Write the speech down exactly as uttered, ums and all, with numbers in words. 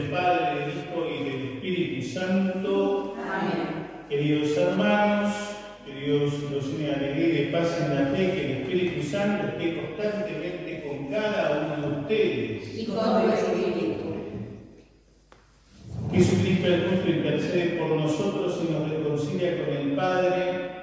Padre, del Hijo y del Espíritu Santo. Amén. Queridos hermanos, que Dios los une de alegría y de paz en la fe, que el Espíritu Santo esté constantemente con cada uno de ustedes. Y con tu espíritu. Jesucristo el justo intercede por nosotros y nos reconcilia con el Padre.